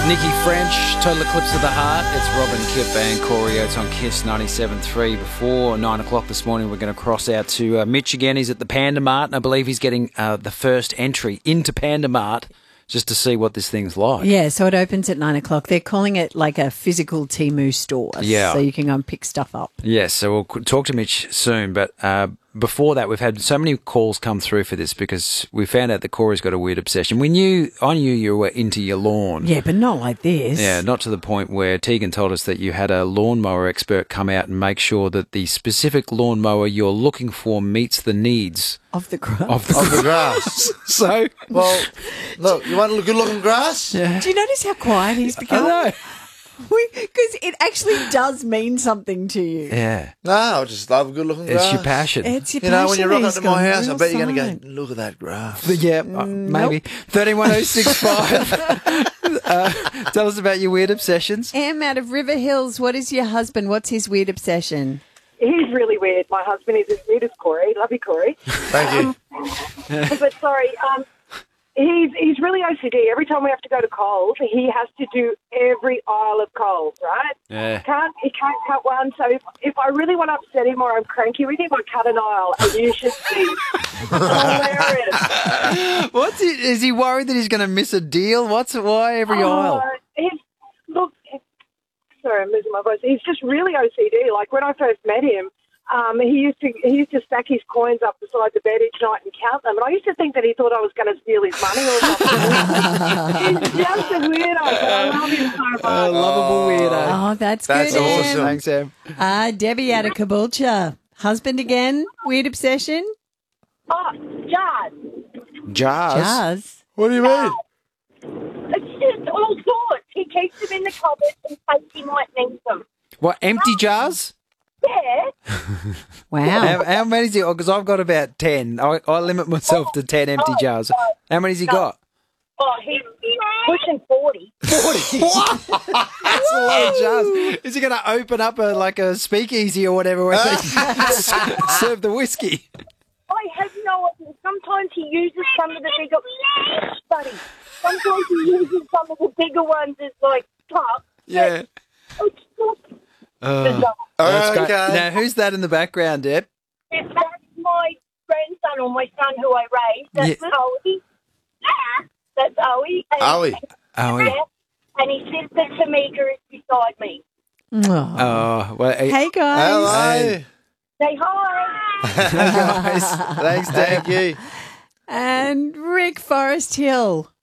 Nikki French, Total Eclipse of the Heart. It's Robin, Kip and Corey Oates on KISS 97.3. Before 9 o'clock this morning, we're going to cross out to Mitch again. He's at the Panda Mart, and I believe he's getting the first entry into Panda Mart just to see what this thing's like. Yeah, so it opens at 9 o'clock. They're calling it like a physical Temu store. Yeah. So you can go and pick stuff up. Yes, so we'll talk to Mitch soon, but before that, we've had so many calls come through for this because we found out that Corey's got a weird obsession. I knew you were into your lawn. Yeah, but not like this. Yeah, not to the point where Tegan told us that you had a lawnmower expert come out and make sure that the specific lawnmower you're looking for meets the needs Of the grass. of the Grass. So, Well, look, you want a good-looking grass? yeah. Do you notice how quiet he's become? I know. Because it actually does mean something to you. Yeah, No, I just love a good-looking grass. it's your passion. It's your You know, when you passion rock that up he's to my got house, I real bet you're going side. to go, look at that grass. Yeah, maybe. 31065. Tell us about your weird obsessions. Em out of River Hills, what is your husband? What's his weird obsession? He's really weird. My husband is as weird as Corey. Love you, Corey. Thank you. But sorry, he's really OCD. Every time we have to go to Coles, he has to do every aisle of Coles, right? Yeah. He can't cut one. So if I really want to upset him or I'm cranky with him, I cut an aisle. And you should see. Hilarious. Is he worried that he's going to miss a deal? Why every aisle? Sorry, I'm losing my voice. He's just really OCD. Like when I first met him, he used to stack his coins up beside the bed each night and count them. And I used to think that he thought I was going to steal his money or something. He's just a weirdo, but I love him so much. A lovable weirdo. Oh, that's That's good, awesome. Em. Thanks, Em. Debbie out of Caboolture. Husband again? Weird obsession? Oh, Jazz. Jars. Jazz. What do you mean? It's just all sorts. He keeps them in the cupboard in case he might need them. What, empty jars? Yeah. Wow. How many is he? Because I've got about 10. I limit myself to 10 empty jars. How many's he got? Oh, he's pushing 40. 40. What? That's a lot of jars. Is he going to open up a speakeasy or whatever where they serve the whiskey? I have no idea. Sometimes he uses some of the bigger... Buddy. Sometimes he uses some of the bigger ones as, like, cups. Yeah. It's just bizarre. That's great. Okay. Now, who's that in the background, Deb? That's my grandson or my son who I raised. That's Yeah. Owie. That's Owie. And, Owie. Oh, Yeah. And his sister Tamika is beside me. Oh. well, Hey, guys. Hello. Say hi. guys. Thanks, Deb. Thank you. And Rick Forest Hill.